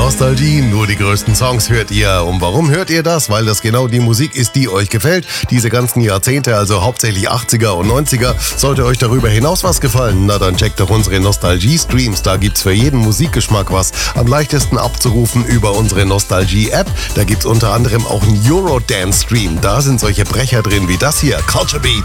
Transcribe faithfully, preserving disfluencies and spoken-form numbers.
Nostalgie, nur die größten Songs hört ihr. Und warum hört ihr das? Weil das genau die Musik ist, die euch gefällt. Diese ganzen Jahrzehnte, also hauptsächlich achtziger und neunziger. Sollte euch darüber hinaus was gefallen, na dann checkt doch unsere Nostalgie-Streams. Da gibt's für jeden Musikgeschmack was. Am leichtesten abzurufen über unsere Nostalgie-App. Da gibt's unter anderem auch einen Eurodance-Stream. Da sind solche Brecher drin wie das hier, Culture Beat.